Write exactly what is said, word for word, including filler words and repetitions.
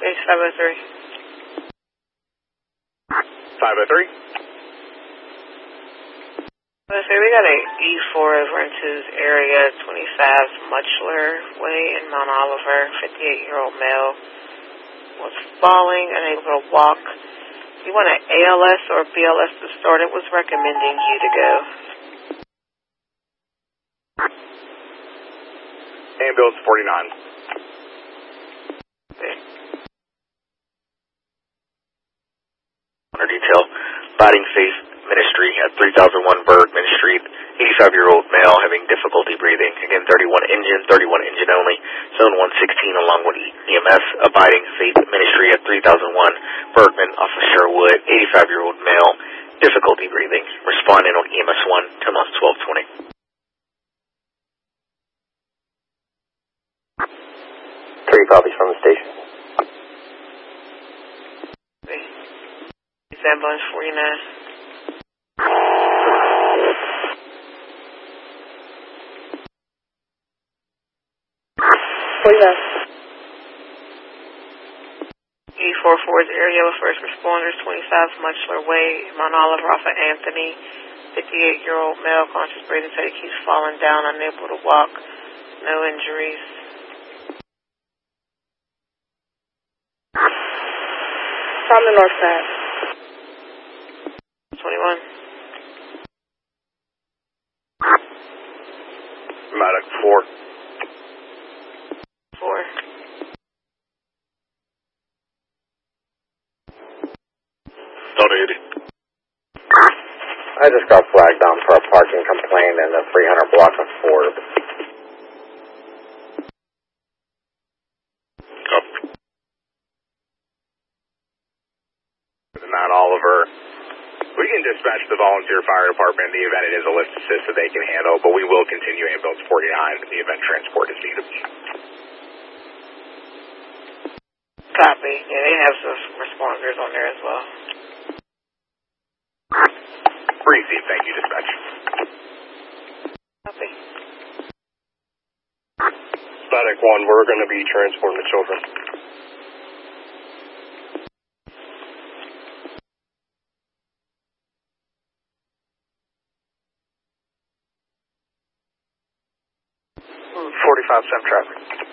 Base five oh three. five oh three. Let's say we got a E four over into area twenty-five Muchler Way in Mount Oliver. fifty-eight-year-old male was falling, unable to walk. You want an A L S or B L S to start? It was recommending you to go. Ambulance forty-nine. Okay. Under detail, Biting Faith Ministry at three thousand one Bergman Street, eighty-five-year-old male having difficulty breathing. Again, thirty-one engine, thirty-one engine only. Zone one sixteen along with E M S. Abiding Faith Ministry at three thousand one Bergman off of Sherwood, eighty-five-year-old male, difficulty breathing. Responding on E M S one, ten months, twelve twenty. Three copies from the station. Okay. It's ambulance forty-nine. forty-nine. E forty-four is area with first responders, twenty-five Muchler Way, Mount Oliver off of Anthony. fifty-eight-year-old male, conscious breathing, said he keeps falling down, unable to walk, no injuries. From the north side. twenty-one. Medic four. four. Delta eighty. I just got flagged down for a parking complaint in the three hundred block of Ford. Mount Oliver. We can dispatch the volunteer fire department in the event it is a lift assist that they can handle, but we will continue ambulance forty-nine in the event transport is needed. Copy. Yeah, they have some responders on there as well. Received. Thank you, dispatch. Copy. Medic one, we're going to be transporting the children. forty-five Sem traffic.